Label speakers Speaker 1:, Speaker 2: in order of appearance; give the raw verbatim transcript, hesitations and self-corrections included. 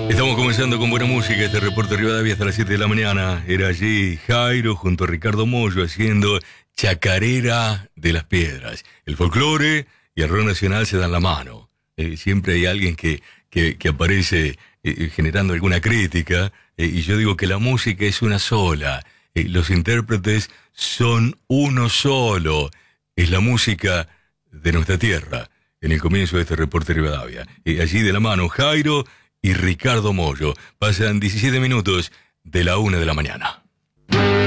Speaker 1: Estamos comenzando con buena música este reporte Rivadavia hasta las siete de la mañana. Era allí Jairo junto a Ricardo Mollo haciendo Chacarera de las Piedras. El folclore y el rock nacional se dan la mano. Eh, siempre hay alguien que, que, que aparece eh, generando alguna crítica eh, y yo digo que la música es una sola. Eh, los intérpretes son uno solo. Es la música de nuestra tierra. En el comienzo de este reporte Rivadavia. Eh, allí de la mano Jairo y Ricardo Mollo. Pasan diecisiete minutos de la una de la mañana.